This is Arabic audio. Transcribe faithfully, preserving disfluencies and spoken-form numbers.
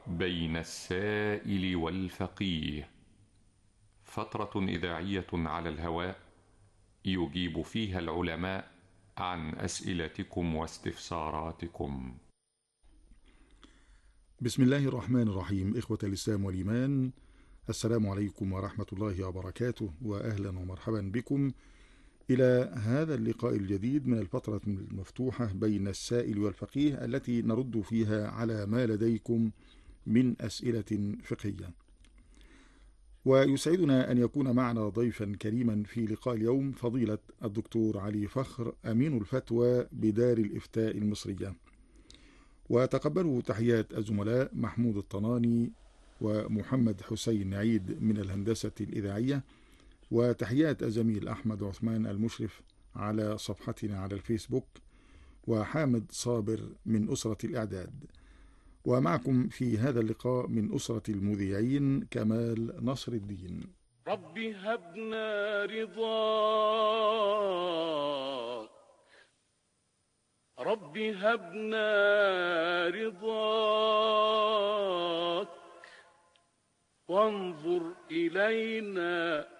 بين السائل والفقيه، فترة إذاعية على الهواء يجيب فيها العلماء عن أسئلتكم واستفساراتكم. بسم الله الرحمن الرحيم. إخوة الإسلام والإيمان، السلام عليكم ورحمة الله وبركاته، وأهلا ومرحبا بكم إلى هذا اللقاء الجديد من الفترة المفتوحة بين السائل والفقيه، التي نرد فيها على ما لديكم من أسئلة فقهية. ويسعدنا أن يكون معنا ضيفا كريما في لقاء اليوم فضيلة الدكتور علي فخر، أمين الفتوى بدار الإفتاء المصرية. وتقبلوا تحيات الزملاء محمود الطناني ومحمد حسين عيد من الهندسة الإذاعية، وتحيات الزميل أحمد عثمان المشرف على صفحتنا على الفيسبوك، وحامد صابر من أسرة الإعداد. ومعكم في هذا اللقاء من أسرة المذيعين كمال نصر الدين. ربي هبنا رضاك، ربي هبنا رضاك، وانظر إلينا